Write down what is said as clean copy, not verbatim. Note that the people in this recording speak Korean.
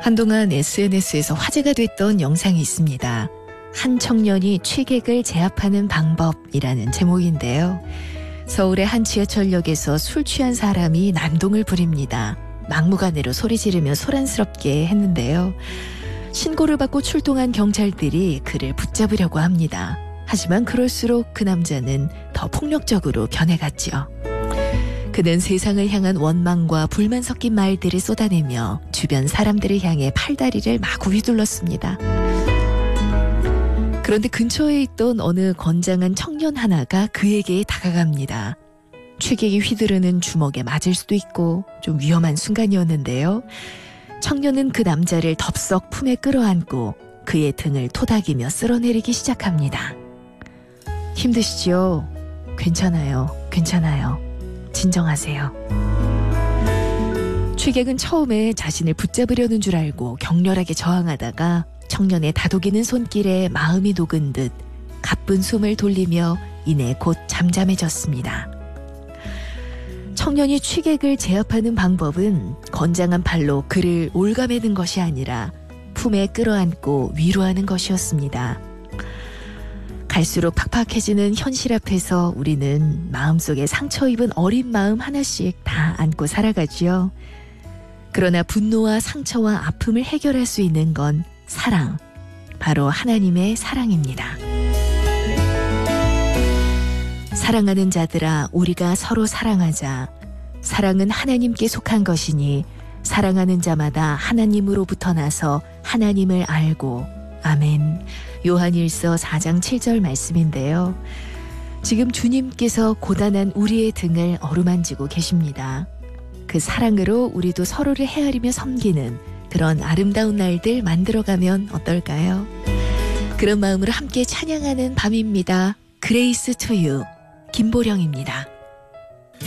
한동안 SNS에서 화제가 됐던 영상이 있습니다. 한 청년이 취객을 제압하는 방법이라는 제목인데요. 서울의 한 지하철역에서 술 취한 사람이 난동을 부립니다. 막무가내로 소리 지르며 소란스럽게 했는데요. 신고를 받고 출동한 경찰들이 그를 붙잡으려고 합니다. 하지만 그럴수록 그 남자는 더 폭력적으로 변해갔죠. 그는 세상을 향한 원망과 불만 섞인 말들을 쏟아내며 주변 사람들을 향해 팔다리를 마구 휘둘렀습니다. 그런데 근처에 있던 어느 건장한 청년 하나가 그에게 다가갑니다. 취객이 휘두르는 주먹에 맞을 수도 있고 좀 위험한 순간이었는데요. 청년은 그 남자를 덥석 품에 끌어안고 그의 등을 토닥이며 쓸어내리기 시작합니다. 힘드시죠? 괜찮아요. 괜찮아요. 진정하세요. 취객은 처음에 자신을 붙잡으려는 줄 알고 격렬하게 저항하다가 청년의 다독이는 손길에 마음이 녹은 듯 가쁜 숨을 돌리며 이내 곧 잠잠해졌습니다. 청년이 취객을 제압하는 방법은 건장한 팔로 그를 올가매는 것이 아니라 품에 끌어안고 위로하는 것이었습니다. 갈수록 팍팍해지는 현실 앞에서 우리는 마음속에 상처 입은 어린 마음 하나씩 다 안고 살아가지요. 그러나 분노와 상처와 아픔을 해결할 수 있는 건 사랑, 바로 하나님의 사랑입니다. 사랑하는 자들아, 우리가 서로 사랑하자. 사랑은 하나님께 속한 것이니 사랑하는 자마다 하나님으로부터 나서 하나님을 알고. 아멘. 요한일서 4장 7절 말씀인데요. 지금 주님께서 고단한 우리의 등을 어루만지고 계십니다. 그 사랑으로 우리도 서로를 헤아리며 섬기는 그런 아름다운 날들 만들어가면 어떨까요? 그런 마음으로 함께 찬양하는 밤입니다. 그레이스 투 유, 김보령입니다.